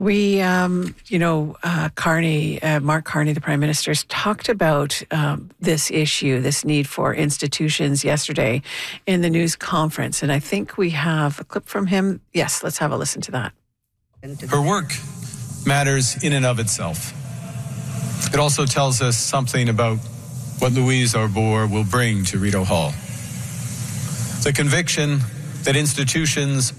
We, Mark Carney, the Prime Minister, talked about this issue, this need for institutions yesterday in the news conference. And I think we have a clip from him. Yes, let's have a listen to that. Her work matters in and of itself. It also tells us something about what Louise Arbour will bring to Rideau Hall. The conviction that institutions